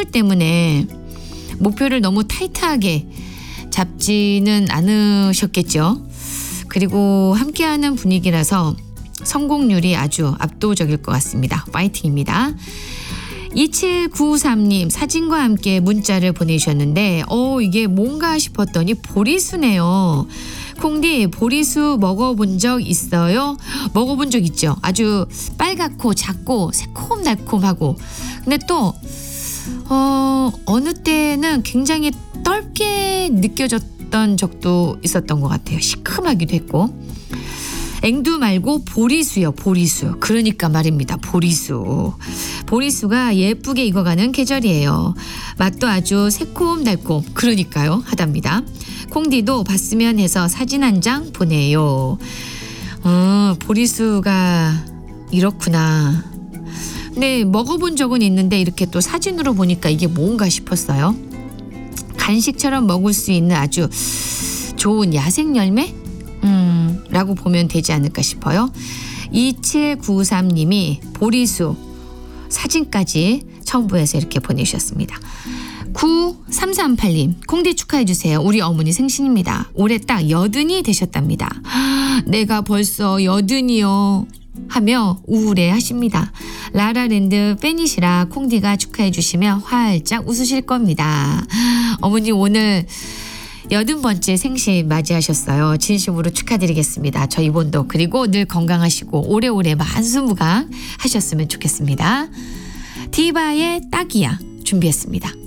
선물 때문에 목표를 너무 타이트하게 잡지는 않으셨겠죠. 그리고 함께하는 분위기라서 성공률이 아주 압도적일 것 같습니다. 파이팅입니다. 2793님 사진과 함께 문자를 보내주셨는데 이게 뭔가 싶었더니 보리수네요. 콩디 보리수 먹어본 적 있어요? 먹어본 적 있죠. 아주 빨갛고 작고 새콤달콤하고 근데 또 어느 때는 굉장히 떫게 느껴졌던 적도 있었던 것 같아요. 시큼하기도 했고 앵두 말고 보리수요. 보리수. 그러니까 말입니다. 보리수. 보리수가 예쁘게 익어가는 계절이에요. 맛도 아주 새콤달콤 그러니까요 하답니다. 콩디도 봤으면 해서 사진 한 장 보내요. 보리수가 이렇구나. 네, 먹어본 적은 있는데 이렇게 또 사진으로 보니까 이게 뭔가 싶었어요. 간식처럼 먹을 수 있는 아주 좋은 야생 열매? 라고 보면 되지 않을까 싶어요. 2793님이 보리수 사진까지 첨부해서 이렇게 보내주셨습니다. 9338님 콩디 축하해주세요. 우리 어머니 생신입니다. 올해 딱 80이 되셨답니다. 내가 벌써 80이요 하며 우울해 하십니다. 라라랜드 팬이시라 콩디가 축하해 주시면 활짝 웃으실 겁니다. 어머니 오늘 80번째 생신 맞이하셨어요. 진심으로 축하드리겠습니다. 저희 본도 그리고 늘 건강하시고 오래오래 만수무강 하셨으면 좋겠습니다. 디바의 딱이야 준비했습니다.